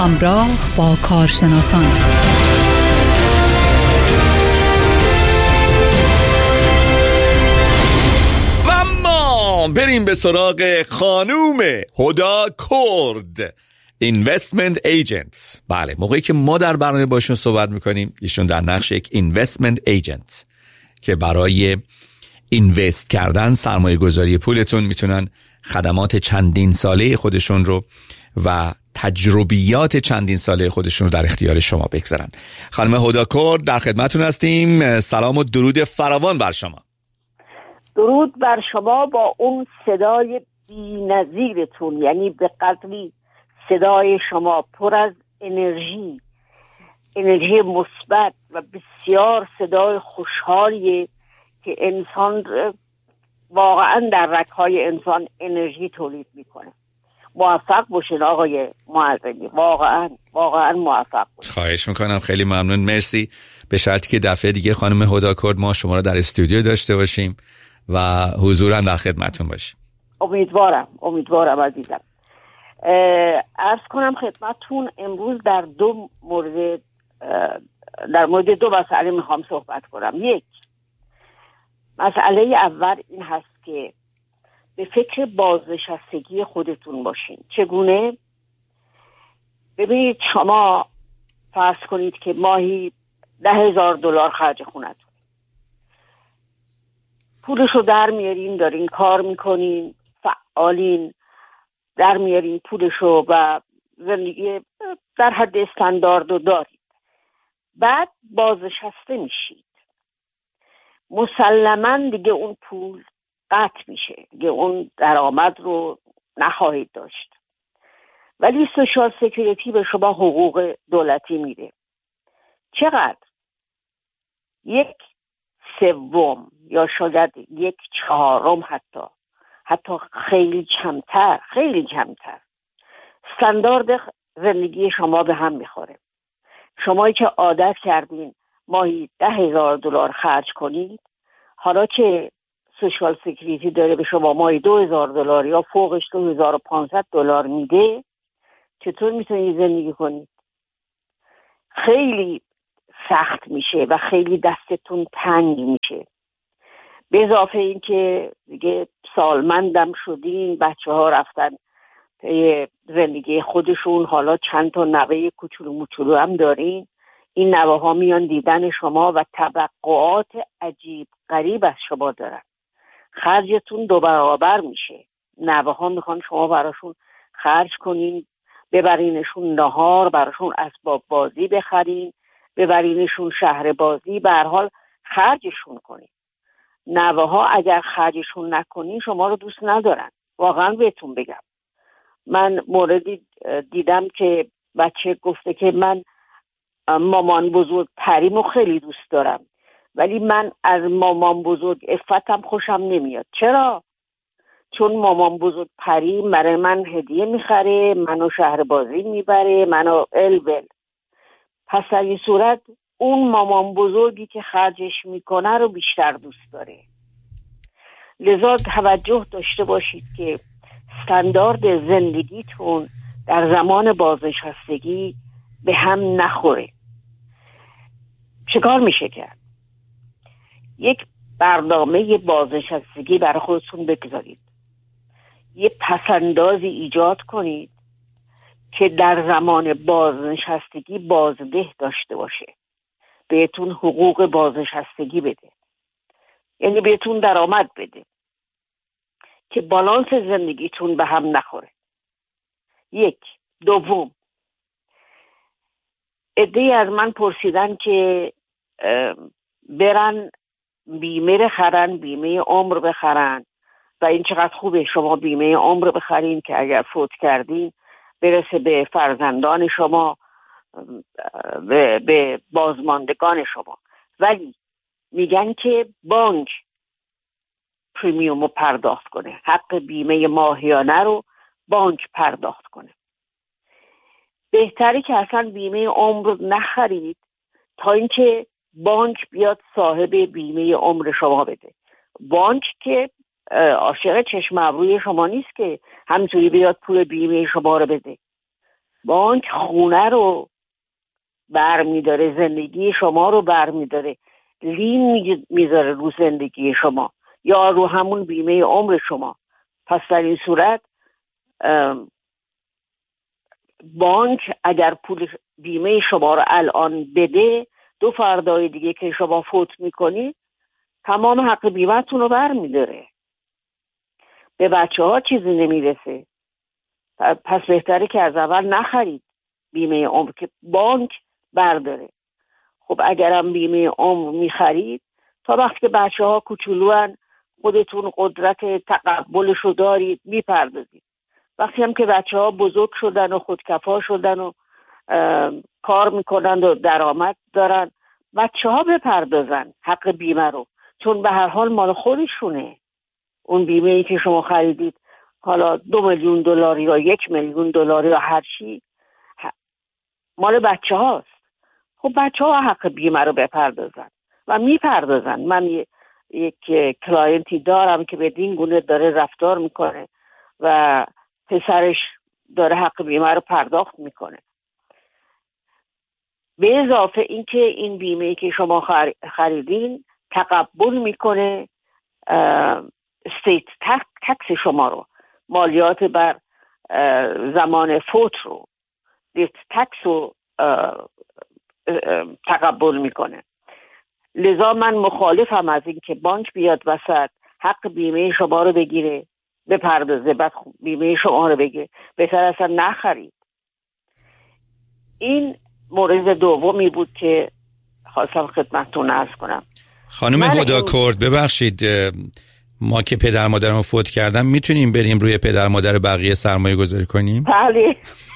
همراه با کارشناسان و ما بریم به سراغ خانوم هدا کرد، اینوستمنت ایجنت. بله، موقعی که ما در برنامه باشون صحبت میکنیم ایشون در نقش یک اینوستمنت ایجنت که برای اینوست کردن، سرمایه گذاری پولتون میتونن خدمات چندین ساله خودشون رو و تجربیات چندین ساله خودشون رو در اختیار شما بگذارن. خانم هدا کرد در خدمتون هستیم. سلام و درود فراوان بر شما. درود بر شما با اون صدای بی‌نظیرتون، یعنی به قدری صدای شما پر از انرژی مثبت و بسیار صدای خوشحالیه که انسان واقعا در رگ‌های انسان انرژی تولید میکنه. موفق باشین آقای معظمی، واقعا موفق باشین. خواهش میکنم، خیلی ممنون، مرسی. به شرطی که دفعه دیگه خانم هدا کرد ما شما رو در استودیو داشته باشیم و حضوراً در خدمتتون باشیم. امیدوارم عزیزم. عرض کنم خدمتتون امروز در مورد دو مسئله میخوام صحبت کنم. یک، مسئله اول این هست که به فکر بازنشستگی خودتون باشین. چگونه؟ ببینید، شما فرض کنید که ماهی $10,000 خرج خونتون، پولشو در میارین، دارین کار میکنین، فعالین، در میارین پولشو و زندگی در حد استاندارد رو دارید. بعد بازنشسته میشید، مسلماً دیگه اون پول قطع میشه، دیگه اون درآمد رو نخواهید داشت. ولی سوشال سکیوریتی به شما حقوق دولتی میده. چقدر؟ 1/3 یا شاید 1/4 حتی خیلی کمتر استاندارد زندگی شما به هم میخوره. شمایی که عادت کردین ماهی $10,000 خرج کنید، حالا که سوشال سکیوریتی داره به شما ماهی $2,000 یا فوقش $2,500 میده، چطور میتونید زندگی کنید؟ خیلی سخت میشه و خیلی دستتون تنگ میشه. به اضافه این که دیگه سالمندم شدین، بچه ها رفتن زندگی خودشون، حالا چند تا نوه کوچولو موچولو هم دارین. این نوه ها میان دیدن شما و توقعات عجیب غریب از شما دارن. خرجتون 2 برابر میشه. نوه ها میخوان شما براشون خرج کنین، ببرینشون نهار، براشون اسباب بازی بخرین، ببرینشون شهر بازی، به هر حال خرجشون کنین. نوه ها اگر خرجشون نکنین شما رو دوست ندارن. واقعا بهتون بگم، من موردی دیدم که بچه گفته که من مامان بزرگ پریمو خیلی دوست دارم، ولی من از مامان بزرگ افتم خوشم نمیاد. چرا؟ چون مامان بزرگ پری برای من هدیه میخره، منو شهر بازی میبره، منو الول. پس در این صورت اون مامان بزرگی که خرجش میکنه رو بیشتر دوست داره. لذا توجه داشته باشید که استاندارد زندگیتون در زمان بازنشستگی به هم نخوره. چیکار میشه کرد؟ یک برنامه بازنشستگی برای خودتون بگذارید. یه پسندازی ایجاد کنید که در زمان بازنشستگی بازده داشته باشه، بهتون حقوق بازنشستگی بده، یعنی بهتون درآمد بده که بالانس زندگیتون به هم نخوره. یک. دوم، عده‌ای از من پرسیدن که برن بیمه بخرن، بیمه عمر بخرن و این چقدر خوبه شما بیمه عمر بخرین که اگر فوت کردین برسه به فرزندان شما، به بازماندگان شما. ولی میگن که بانک پریمیوم رو پرداخت کنه، حق بیمه ماهیانه رو بانک پرداخت کنه. بهتری که اصلا بیمه عمر نخرید تا اینکه بانک بیاد صاحب بیمه عمر شما بده. بانک که عاشق چشم ابروی شما نیست که همینطوری بیاد پول بیمه شما رو بده. بانک خونه رو برمیداره، زندگی شما رو برمیداره، لین میذاره رو زندگی شما یا رو همون بیمه عمر شما. پس در این صورت بانک اگر پول بیمه شما رو الان بده، 2 فردای دیگه که شما فوت میکنی تمام حق بیمه‌تون رو برمیداره. به بچه ها چیزی نمیرسه. پس بهتره که از اول نخرید بیمه عمر که بانک برداره. خب اگرم بیمه عمر میخرید تا وقتی که بچه ها کوچولوان خودتون قدرت تقبلش رو دارید میپردازید. وقتی هم که بچه ها بزرگ شدن و خودکفا شدن و کار میکنن و درآمد دارن، بچه ها بپردازن حق بیمه رو، چون به هر حال مال خودشونه. اون بیمه ای که شما خریدید، حالا $2,000,000 یا $1,000,000 یا هر چی، مال بچه هاست. خب بچه ها حق بیمه رو بپردازن و میپردازن. من یک کلاینتی دارم که به این گونه داره رفتار میکنه و پسرش داره حق بیمه رو پرداخت میکنه. به اضافه اینکه این بیمه که شما خریدین تقبل میکنه استیت تکس شما رو، مالیات بر زمان فوت رو، استیت تکس رو تقبل میکنه. لذا من مخالفم از این که بانک بیاد وسط حق بیمه شما رو بگیره بپردازه بعد بیمه شما رو بگیره. بهتر اصلا نخرید. این مورد دومی بود که خواستم خدمتتون عرض کنم. خانم هدی کرد، ببخشید ما که پدر مادرمو فوت کردم میتونیم بریم روی پدر مادر بقیه سرمایه گذاری کنیم؟ بله.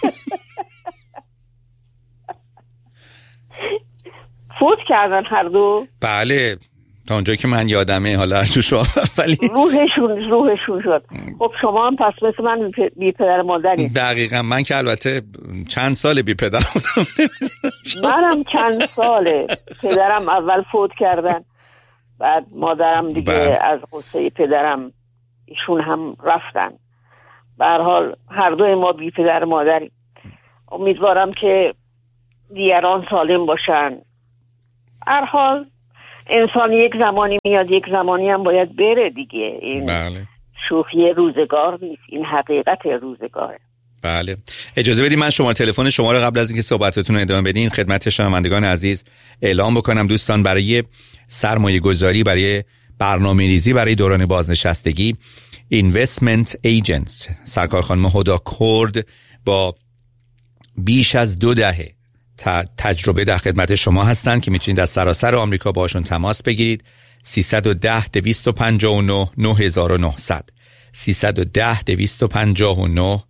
فوت کردن هر دو؟ بله، تا اونجایی که من یادمه، حالا هرچو شما ولی روحشون شد. خب شما هم پس مثل من بی پدر مادری؟ دقیقا. من که البته چند سال بی پدر مادرم. منم چند ساله. پدرم اول فوت کردن، بعد مادرم دیگه از غصه پدرم ایشون هم رفتن. به هر حال هر دوی ما بی پدر مادری. امیدوارم که دیگران سالم باشن. هر حال انسان یک زمانی میاد یک زمانی هم باید بره دیگه. این بله. شوخی روزگار نیست، این حقیقت روزگاره. بله. اجازه بدید من شماره تلفن شما رو قبل از اینکه صحبتتون رو ادامه بدین خدمت شنوندگان عزیز اعلام بکنم. دوستان، برای سرمایه گذاری، برای برنامه ریزی برای دوران بازنشستگی، اینوستمنت ایجنت سرکار خانم هدی کرد با بیش از 2 دهه تجربه در خدمت شما هستند که میتونید از سراسر آمریکا باشون تماس بگیرید. 310 259 9900 310 259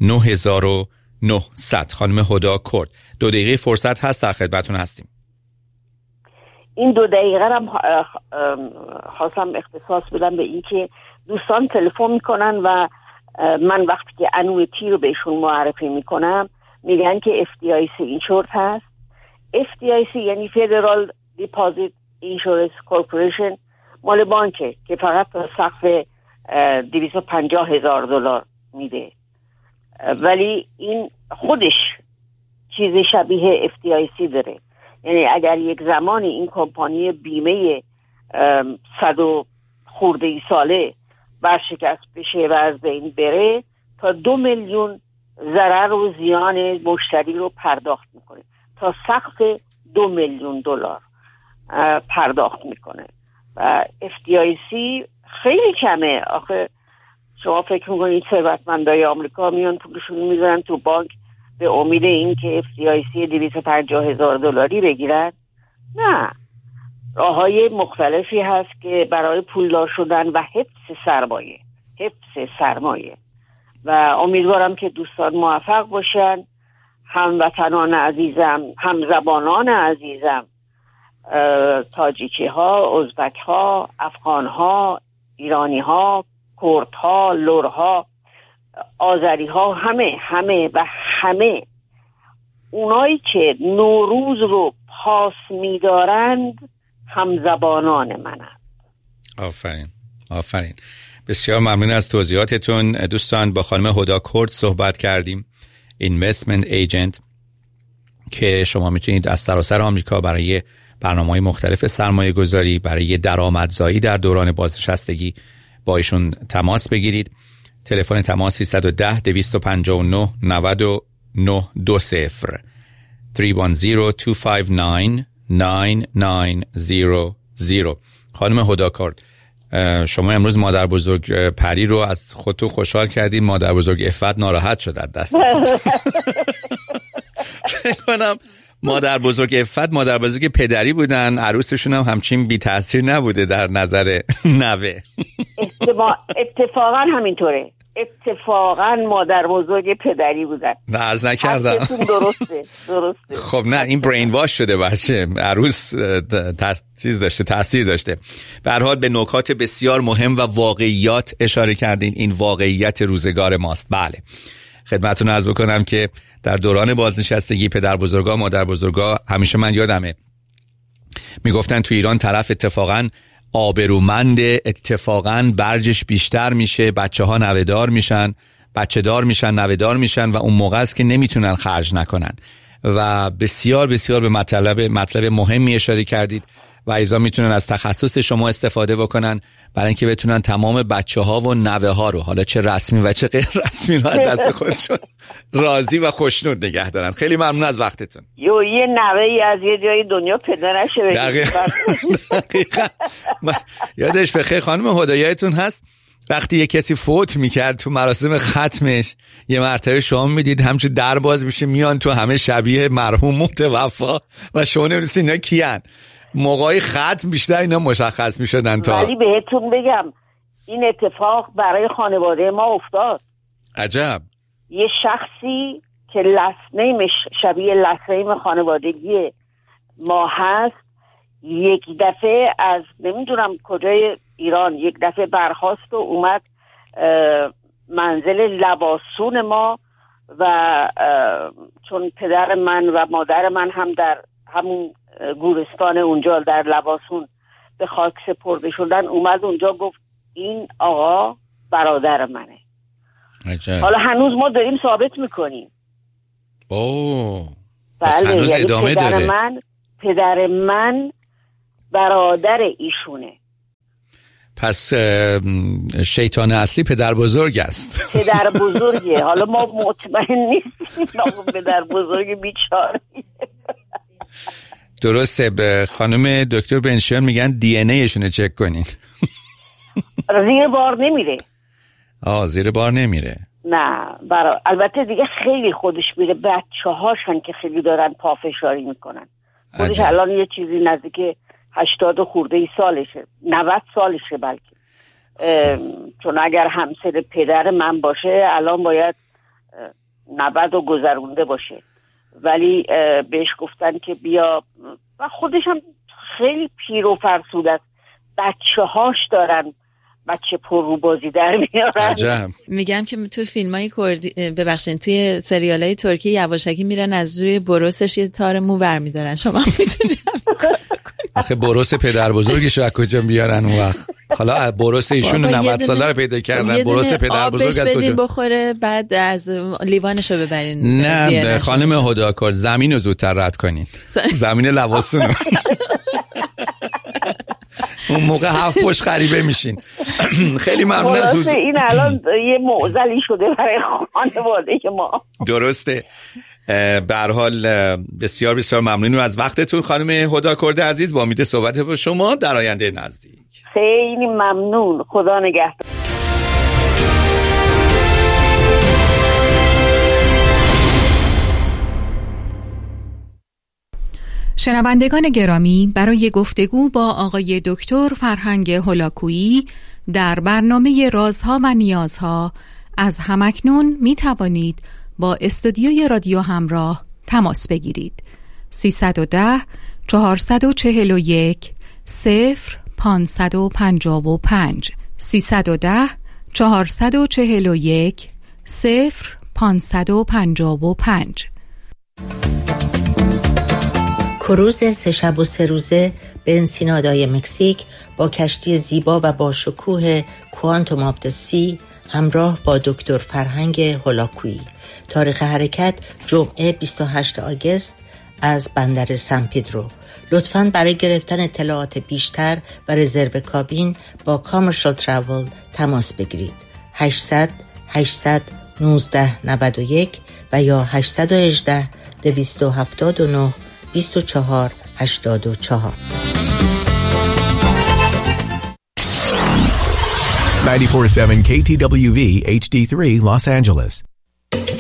9900. خانم هدی کرد، 2 دقیقه فرصت هست، در خدمتتون هستیم. این 2 دقیقه هم خواستم اختصاص بدم به این که دوستان تلفن میکنن و من وقتی که انویتی رو بهشون معرفی میکنم میگن که FDIC insured هست. FDIC یعنی Federal Deposit Insurance Corporation، مال بانکه که فقط سقف $250,000 میده، ولی این خودش چیز شبیه FDIC داره. یعنی اگر یک زمانی این کمپانی بیمه 100 خورده ساله ورشکست بشه و از بین بره، تا 2 میلیون ضرر و زیان مشتری رو پرداخت میکنه، تا سقف $2 میلیون پرداخت میکنه. و FDIC خیلی کمه. آخه شما فکر میکنید ثروتمندای آمریکا میان پولشون میذارن تو بانک به امید این که FDIC $250,000 بگیرن؟ نه، راههای مختلفی هست که برای پولدار شدن و حفظ سرمایه و امیدوارم که دوستان موفق باشن. هموطنان عزیزم، همزبانان عزیزم، تاجیکی ها، ازبک ها، افغان ها، ایرانی ها، کرد ها، لور ها، آذری ها، همه اونایی که نوروز رو پاس می‌دارند همزبانان منند. آفرین. بسیار ممنون از توضیحاتتون. دوستان، با خانم هدی کرد صحبت کردیم، Investment Agent که شما میتونید از سراسر آمریکا برای برنامه‌های مختلف سرمایه گذاری، برای درآمدزایی در دوران بازنشستگی با ایشون تماس بگیرید. تلفن تماس 310 259 9920 310-259-9900. خانم هداکورد، شما امروز مادر بزرگ پری رو از خودتون خوشحال کردین، مادر بزرگ عفت ناراحت شد از دستتون. کنم مادر بزرگ عفت مادر بزرگ پدری بودن، عروسشون هم همچین بی تاثیر نبوده در نظر نوه. اتفاقا همینطوره، اتفاقا مادر بزرگ پدری بودن. نه عرض نکردم. درسته. خب نه این برین واش شده بچه، عروس تاثیر داشته. به هر حال به نکات بسیار مهم و واقعیات اشاره کردین، این واقعیت روزگار ماست. بله خدمتتون عرض بکنم که در دوران بازنشستگی پدر بزرگا مادر بزرگا، همیشه من یادمه میگفتن تو ایران طرف اتفاقا آبرومند، اتفاقا برجش بیشتر میشه، بچه ها نوه‌دار میشن، بچه دار میشن، نوه‌دار میشن و اون موقع است که نمیتونن خرج نکنن. و بسیار بسیار به مطلب مهمی اشاره کردید و ایزا میتونن از تخصص شما استفاده بکنن برای اینکه بتونن تمام بچه ها و نوه ها رو، حالا چه رسمی و چه غیر رسمی، رو از دست خودشون راضی و خوشنود نگه دارن. خیلی ممنون از وقتتون. یه نوه‌ای از یه جای دنیا پیدا نشه. دقیقاً. یادش بخیر خانم هدایتون هست وقتی یه کسی فوت میکرد تو مراسم ختمش یه مرتبه شما میدید همچون در باز میشه میان تو، همه شبیه مرحوم متوفا و شما نمی‌دونید اینا کیان. موقعی ختم بیشتر اینا مشخص میشدن. تا ولی بهتون بگم این اتفاق برای خانواده ما افتاد. عجب. یه شخصی که لسنیمش شبیه لسنیم خانوادگی ما هست، یک دفعه از نمیدونم کجای ایران یک دفعه برخاست و اومد منزل لواسون ما و چون پدر من و مادر من هم در همون گورستان اونجا در لواسون به خاک سپرده شدن، اومد اونجا گفت این آقا برادر منه. عجب. حالا هنوز ما داریم ثابت میکنیم. بله، هنوز یعنی ادامه داره. پدر من برادر ایشونه. پس شیطان اصلی پدر بزرگ است. پدر بزرگه. حالا ما مطمئن نیستیم پدر بزرگ بیچاره. درسته. به خانم دکتر بنشیان میگن دی ان ایشونه چک کنین. زیر بار نمیره. زیر بار نمیره. نه البته دیگه خیلی خودش میره. بچه‌هاشن که خیلی دارن پافشاری میکنن. خودش الان یه چیزی نزدیک 80 خورده ای سالشه، 90 سالشه بلکه. چون اگر همسر پدر من باشه الان باید 90 و گذرونده باشه، ولی بهش گفتن که بیا و خودش هم خیلی پیر و فرسوده است. بچه‌هاش دارن بچه پررو بازی در میارن. عجب. میگم که تو فیلمای کردی ببخشید توی سریالای ترکی یواشکی میرن از روی بروسش یه تار مو ور میدارن. شما میتونید آخه بروس پدر بزرگش از کجا بیارن اون وقت؟ حالا بروس ایشون 90 ساله رو پیدا کردن. بروس پدر بزرگ از کجا؟ بدین بخوره بعد از لیوانشو ببرین. نه خانم هداکورد زمین رو زودتر رد کنین. زمین لواسون. اون موقع 7 پشت غریبه میشین. خیلی ممنون از حضور. این الان یه معضلی شده برای خانواده ما. درسته. به هر حال بسیار بسیار ممنونم از وقتتون خانم هداکورد عزیز. با امید صحبت با شما در آینده نزدیک. خیلی ممنون. خدا نگهدار. شنوندگان گرامی، برای گفتگو با آقای دکتر فرهنگ هولاکویی در برنامه رازها و نیازها از همکنون می توانید با استودیوی رادیو همراه تماس بگیرید. 310 441 0555 310 441 0555. کروز 3 شب و 3 روزه به انسینادای مکزیک با کشتی زیبا و با شکوه کوانتوم آف د سی همراه با دکتر فرهنگ هولاکویی. تاریخ حرکت جمعه 28 آگوست از بندر سن پدرو. لطفاً برای گرفتن اطلاعات بیشتر و رزرو کابین با کامرشال تراول تماس بگیرید. 800 819 91 و یا 818 279 24 84. 94.7 KTWV HD3 Los Angeles.